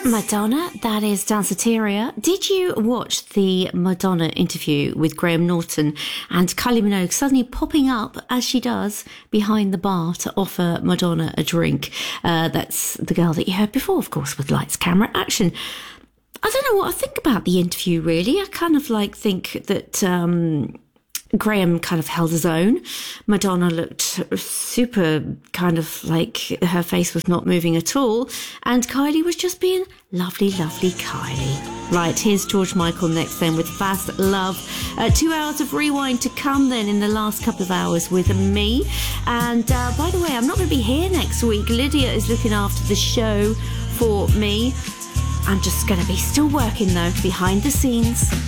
Madonna, that is Danceteria. Did you watch the Madonna interview with Graham Norton and Kylie Minogue suddenly popping up, as she does, behind the bar to offer Madonna a drink? That's the girl that you heard before, of course, with Lights, Camera, Action. I don't know what I think about the interview, really. I kind of think that Graham kind of held his own. Madonna looked super kind of like her face was not moving at all. And Kylie was just being lovely, lovely Kylie. Right, here's George Michael next then with Fast Love. 2 hours of rewind to come then in the last couple of hours with me. And by the way, I'm not going to be here next week. Lydia is looking after the show for me. I'm just going to be still working though, behind the scenes.